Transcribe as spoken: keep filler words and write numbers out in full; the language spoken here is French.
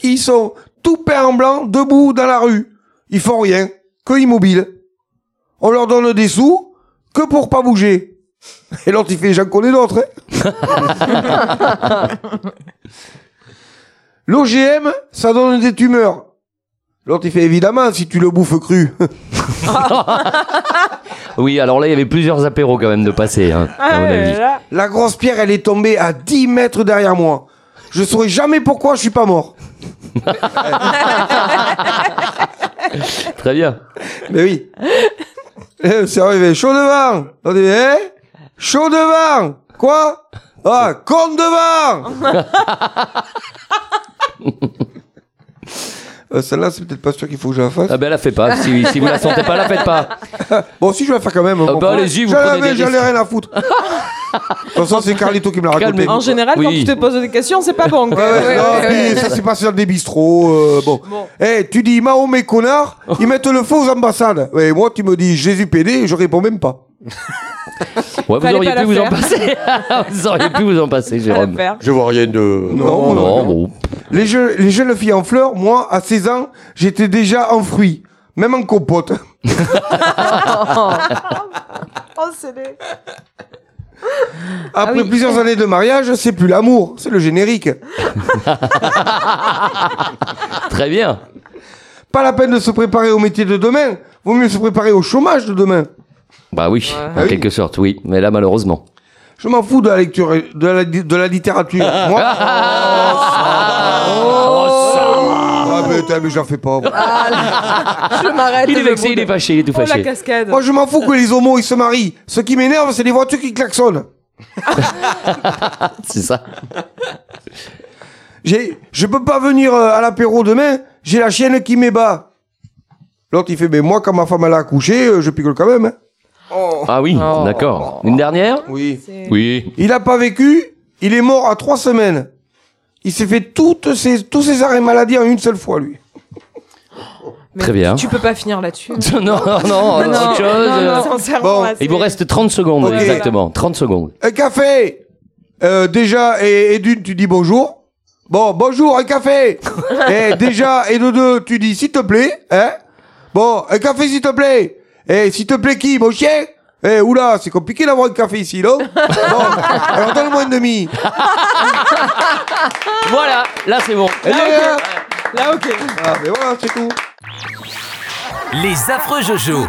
ils sont tout peints en blanc, debout dans la rue. Ils font rien, que immobiles. On leur donne des sous, que pour pas bouger. Et l'autre, il fait, j'en connais d'autres. Hein. L'O G M, ça donne des tumeurs. L'autre, il fait, évidemment, si tu le bouffes cru. Oui, alors là, il y avait plusieurs apéros quand même de passer, hein, à mon avis. La grosse pierre, elle est tombée à dix mètres derrière moi. Je saurais jamais pourquoi je suis pas mort. Très bien. Mais oui. Eh, c'est arrivé, chaud devant. On dit, eh, chaud devant. Quoi? Ah, con devant. euh, Celle-là, c'est peut-être pas sûr qu'il faut que je la fasse. Ah ben la faites pas, si, si vous la sentez pas, la faites pas. Bon, si je vais la faire quand même. Ah bah allez-y, vous j'en prenez avais, des j'en ai risques. rien à foutre. De toute façon, c'est Carlito qui me l'a raconté. Calmez-vous. En général, Oui. quand tu te poses des questions, c'est pas bon. Ouais, quoi. ouais, Ouais, non, ouais, puis ouais. ça s'est passé dans des bistrots. Euh, bon. Bon. Eh, tu dis Mahomet connard, ils mettent le feu aux ambassades. Ouais, moi, tu me dis Jésus pédé, je réponds même pas. Ouais, vous Fallait auriez pas pu la vous en faire. passer. Vous auriez pu vous en passer, À la Jérôme. faire. Je vois rien de... Non, Non, non, bon. Les, jeux, les jeunes filles en fleurs, moi, à seize ans, j'étais déjà en fruits, même en compote. Oh, c'est des... Après Ah oui. plusieurs années de mariage, c'est plus l'amour, c'est le générique. Très bien. Pas la peine de se préparer au métier de demain, vaut mieux se préparer au chômage de demain. Bah oui, en Ah oui. quelque sorte, oui. Mais là, malheureusement. Je m'en fous de la lecture, de la, de la littérature. Moi, ah, mais, t'as- mais j'en fais pas. moi. Je m'arrête. Il est je vexé, me il est boude. fâché, il est tout Oh, la fâché. cascade. Moi, je m'en fous que les homos ils se marient. Ce qui m'énerve, c'est les voitures qui klaxonnent. C'est ça. J'ai, je peux pas venir euh, à l'apéro demain, j'ai la chienne qui m'ébat. L'autre, il fait, mais moi, quand ma femme elle a accouché, euh, je picole quand même. Hein. Ah oui, Oh. d'accord. Une dernière? Oui. C'est- Oui. Il a pas vécu, il est mort à trois semaines. Il s'est fait toutes ses, tous ses arrêts maladie en une seule fois, lui. Mais Très bien. Tu peux pas finir là-dessus. non, non, non, Non, autre chose. non, non, euh, sincèrement, Bon. là, Il vous c'est- reste trente secondes, Ok. exactement. trente secondes. Un café. Euh, déjà, et, et d'une, tu dis bonjour. Bon, bonjour, un café. Et déjà, et de deux, tu dis s'il te plaît. Hein. Bon, un café s'il te plaît. Et s'il te plaît qui, mon chien? Eh, oula, c'est compliqué d'avoir un café ici, non? Bon, alors donne-moi une demi. Voilà, là c'est bon. Eh bien, hein. Là, ok. Ah, mais voilà, c'est tout. Les affreux Jojo.